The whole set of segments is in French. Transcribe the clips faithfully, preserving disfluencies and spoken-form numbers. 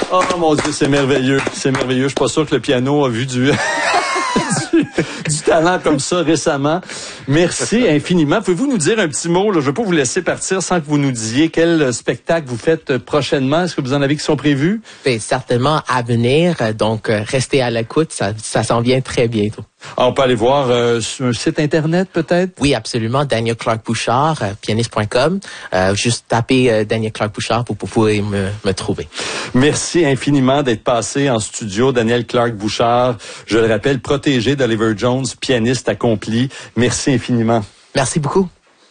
Oh mon Dieu, c'est merveilleux. C'est merveilleux. Je suis pas sûr que le piano a vu du, du, du talent comme ça récemment. Merci infiniment. Pouvez-vous nous dire un petit mot? Là? Je ne veux pas vous laisser partir sans que vous nous disiez quel spectacle vous faites prochainement. Est-ce que vous en avez qui sont prévus? Ben, certainement à venir. Donc, restez à l'écoute. Ça, ça s'en vient très bientôt. Ah, on peut aller voir euh, sur un site Internet, peut-être? Oui, absolument. Daniel Clark Bouchard, euh, pianiste point com. Euh, juste taper euh, Daniel Clark Bouchard pour, pour pouvoir me, me trouver. Merci infiniment d'être passé en studio. Daniel Clark Bouchard, je le rappelle, protégé d'Oliver Jones, pianiste accompli. Merci infiniment. Merci beaucoup.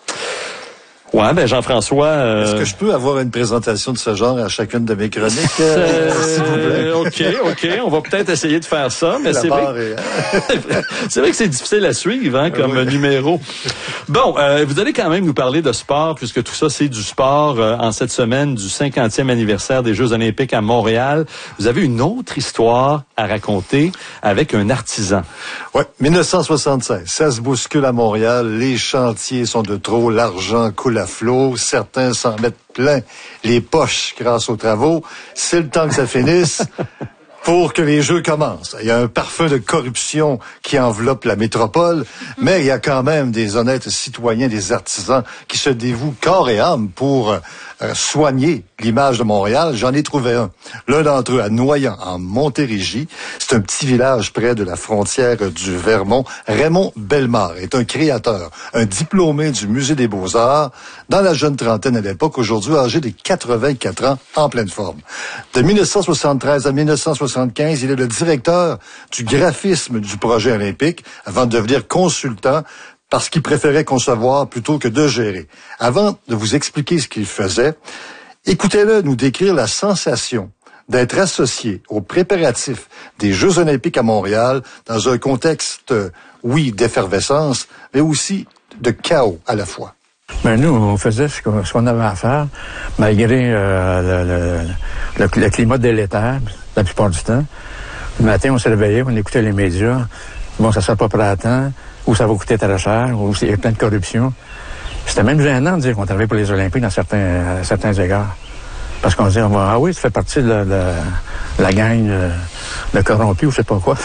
Ouais, ben Jean-François... Euh... Est-ce que je peux avoir une présentation de ce genre à chacune de mes chroniques, euh, s'il vous plaît? OK, OK. On va peut-être essayer de faire ça, mais c'est vrai, est... c'est vrai que c'est difficile à suivre hein, comme oui. numéro. Bon, euh, vous allez quand même nous parler de sport, puisque tout ça, c'est du sport. Euh, en cette semaine du cinquantième anniversaire des Jeux olympiques à Montréal, vous avez une autre histoire à raconter avec un artisan. Oui, dix-neuf cent soixante-seize. Ça se bouscule à Montréal. Les chantiers sont de trop. L'argent coule à flot. Certains s'en mettent plein les poches grâce aux travaux. C'est le temps que ça finisse pour que les Jeux commencent. Il y a un parfum de corruption qui enveloppe la métropole, mais il y a quand même des honnêtes citoyens, des artisans qui se dévouent corps et âme pour euh, soigner l'image de Montréal. J'en ai trouvé un. L'un d'entre eux à Noyant, en Montérégie. C'est un petit village près de la frontière du Vermont. Raymond Bellemare est un créateur, un diplômé du Musée des Beaux-Arts, dans la jeune trentaine à l'époque, aujourd'hui âgé de quatre-vingt-quatre ans, en pleine forme. De dix-neuf cent soixante-treize à dix-neuf cent soixante-quinze, il est le directeur du graphisme du projet olympique, avant de devenir consultant, parce qu'il préférait concevoir plutôt que de gérer. Avant de vous expliquer ce qu'il faisait, écoutez-le nous décrire la sensation d'être associé aux préparatifs des Jeux olympiques à Montréal dans un contexte, oui, d'effervescence, mais aussi de chaos à la fois. Ben nous, on faisait ce qu'on, ce qu'on avait à faire, malgré euh, le, le, le climat délétère, la plupart du temps. Le matin, on se réveillait, on écoutait les médias. Bon, ça sera pas prêt à temps, ou ça va coûter très cher, ou il y a plein de corruption. C'était même gênant de dire qu'on travaillait pour les Olympiques dans certains, à certains égards. Parce qu'on disait, ah oui, tu fais partie de la, de la gang de, de corrompus ou je sais pas quoi.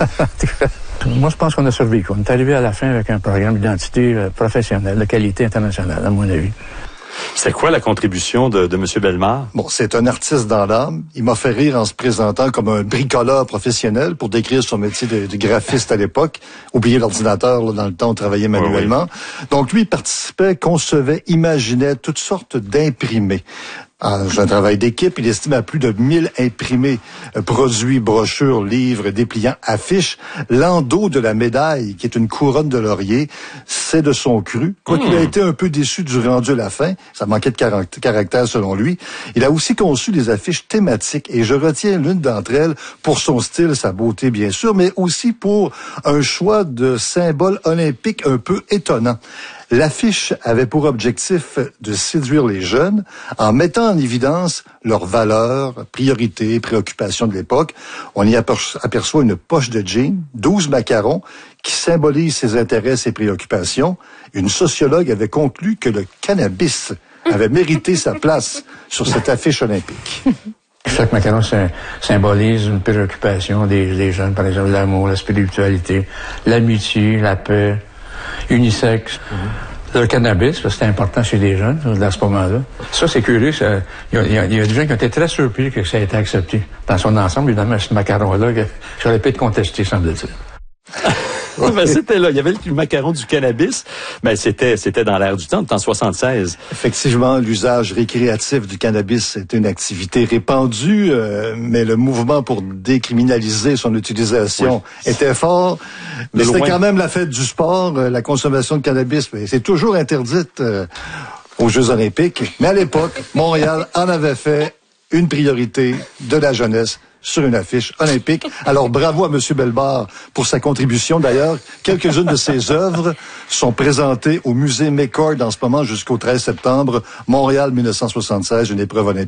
Moi, je pense qu'on a survécu. On est arrivé à la fin avec un programme d'identité professionnelle, de qualité internationale, à mon avis. C'est quoi la contribution de, de M. Bellemare? Bon, c'est un artiste dans l'âme. Il m'a fait rire en se présentant comme un bricoleur professionnel pour décrire son métier de, de graphiste à l'époque. Oubliez l'ordinateur, là, dans le temps, on travaillait manuellement. Oui, oui. Donc, lui, il participait, concevait, imaginait toutes sortes d'imprimés. Ah, j'ai un travail d'équipe. Il estime à plus de mille imprimés, euh, produits, brochures, livres, dépliants, affiches. L'endos de la médaille, qui est une couronne de laurier, c'est de son cru. Quoiqu'il mmh. a été un peu déçu du rendu à la fin, ça manquait de caractère selon lui. Il a aussi conçu des affiches thématiques, et je retiens l'une d'entre elles pour son style, sa beauté bien sûr, mais aussi pour un choix de symboles olympiques un peu étonnant. L'affiche avait pour objectif de séduire les jeunes en mettant en évidence leurs valeurs, priorités, préoccupations de l'époque. On y aperçoit une poche de jeans, douze macarons qui symbolisent ses intérêts, ses préoccupations. Une sociologue avait conclu que le cannabis avait mérité sa place sur cette affiche olympique. Chaque macaron symbolise une préoccupation des, des jeunes, par exemple l'amour, la spiritualité, l'amitié, la paix, unisexe. Mm-hmm. Le cannabis, c'est important chez les jeunes, à ce moment-là. Ça, c'est curieux. Il y, y, y a des gens qui ont été très surpris que ça ait été accepté. Dans son ensemble, évidemment, ce macaron-là, que ça aurait pu être contesté, semble-t-il. Ben, c'était là. Il y avait le macaron du cannabis. Ben, c'était, c'était dans l'air du temps, en soixante-seize. Effectivement, l'usage récréatif du cannabis est une activité répandue, euh, mais le mouvement pour décriminaliser son utilisation oui. était fort. Mais c'était quand même la fête du sport, euh, la consommation de cannabis. Mais c'est toujours interdite euh, aux Jeux olympiques. Mais à l'époque, Montréal en avait fait une priorité de la jeunesse sur une affiche olympique. Alors, bravo à M. Bellemare pour sa contribution. D'ailleurs, quelques-unes de ses œuvres sont présentées au musée McCord en ce moment jusqu'au treize septembre. Montréal, dix-neuf cent soixante-seize, une épreuve olympique.